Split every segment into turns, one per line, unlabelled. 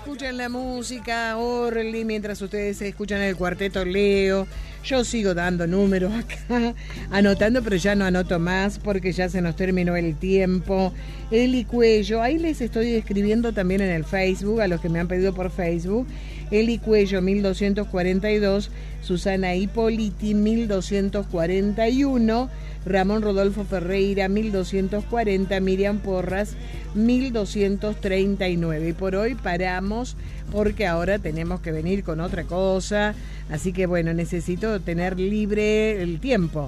escuchan la música, Orly, mientras ustedes escuchan el cuarteto Leo. Yo sigo dando números acá, anotando, pero ya no anoto más porque ya se nos terminó el tiempo. Eli Cuello, ahí les estoy escribiendo también en el Facebook, a los que me han pedido por Facebook. Eli Cuello, 1242, Susana Hipoliti, 1241, Ramón Rodolfo Ferreira, 1240, Miriam Porras, 1239. Y por hoy paramos porque ahora tenemos que venir con otra cosa, así que bueno, necesito tener libre el tiempo.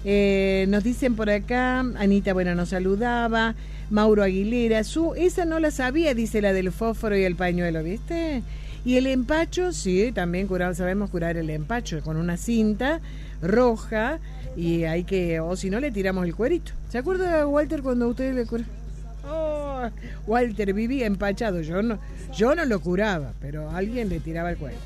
Nos dicen por acá, Anita, bueno, nos saludaba, Mauro Aguilera, esa no la sabía, dice la del fósforo y el pañuelo, ¿viste? Y el empacho, sí, también sabemos curar el empacho con una cinta roja y hay que, o si no le tiramos el cuerito. ¿Se acuerda, Walter, cuando ustedes le curaron? Oh, Walter vivía empachado, yo no lo curaba, pero alguien le tiraba el cuerito.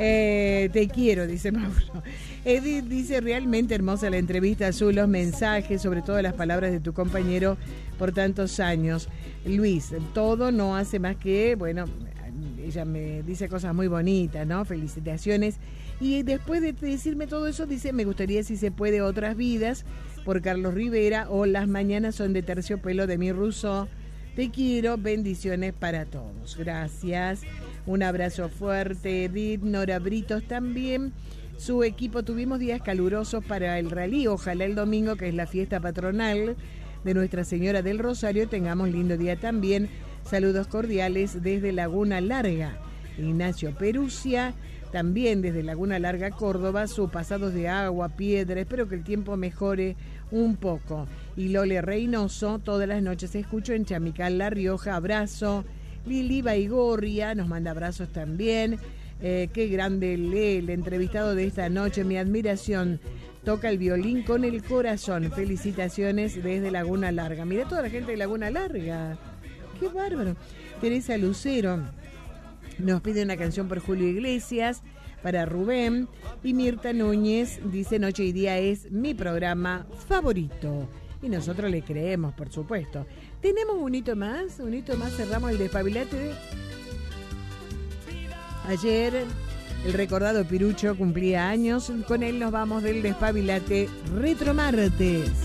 Te quiero, dice Mauro. Edith dice, realmente hermosa la entrevista, Azul, los mensajes, sobre todo las palabras de tu compañero por tantos años. Luis, todo no hace más que, bueno, ella me dice cosas muy bonitas, ¿no? Felicitaciones. Y después de decirme todo eso, dice, me gustaría si se puede Otras Vidas, por Carlos Rivera, o Las Mañanas son de Terciopelo, de Mi Rousseau. Te quiero, bendiciones para todos. Gracias. Un abrazo fuerte, Edith. Nora Britos también. Su equipo, tuvimos días calurosos para el rally. Ojalá el domingo, que es la fiesta patronal de Nuestra Señora del Rosario, tengamos lindo día también. Saludos cordiales desde Laguna Larga. Ignacio Perusia, también desde Laguna Larga, Córdoba. Su pasados de agua, piedra. Espero que el tiempo mejore un poco. Y Lole Reynoso, todas las noches escucho en Chamical, La Rioja. Abrazo. Lili Baigorria nos manda abrazos también. Qué grande el entrevistado de esta noche. Mi admiración. Toca el violín con el corazón. Felicitaciones desde Laguna Larga. Mira toda la gente de Laguna Larga. Qué bárbaro. Teresa Lucero nos pide una canción por Julio Iglesias para Rubén. Y Mirta Núñez dice, Noche y Día es mi programa favorito. Y nosotros le creemos, por supuesto. Tenemos un hito más, cerramos el Despabilate. Ayer el recordado Pirucho cumplía años, con él nos vamos del Despabilate Retromartes.